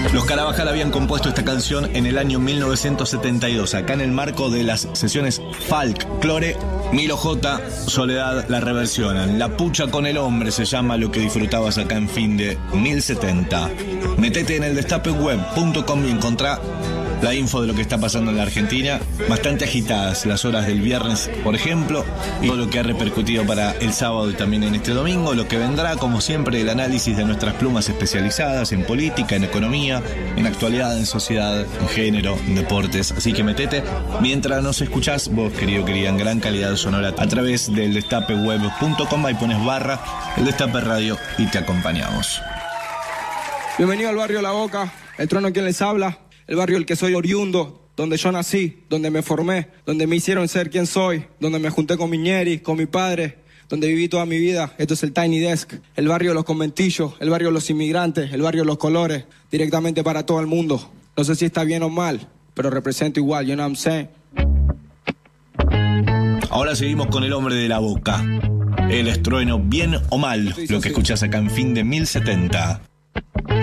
Los Carabajal habían compuesto esta canción en el año 1972, acá en el marco de las sesiones Folklore. Milo J, Soledad la reversionan. La pucha con el hombre se llama lo que disfrutabas acá en Fin de 1070. Metete en el destapeweb.com y encontrá la info de lo que está pasando en la Argentina. Bastante agitadas las horas del viernes, por ejemplo, y todo lo que ha repercutido para el sábado y también en este domingo. Lo que vendrá, como siempre, el análisis de nuestras plumas especializadas en política, en economía, en actualidad, en sociedad, en género, en deportes. Así que metete mientras nos escuchás, vos, querido, querida, en gran calidad sonora, a través del destapeweb.com. Ahí pones barra el Destape Radio y te acompañamos. Bienvenido al barrio La Boca, el trono quien les habla. El barrio el que soy oriundo, donde yo nací, donde me formé, donde me hicieron ser quien soy, donde me junté con mi ñeri, con mi padre, donde viví toda mi vida. Esto es el Tiny Desk, el barrio de los conventillos, el barrio de los inmigrantes, el barrio de los colores, directamente para todo el mundo. No sé si está bien o mal, pero represento igual, you know what I'm saying? Ahora seguimos con el hombre de la boca. El estrueno, bien o mal, lo que escuchás acá en Fin de 1070.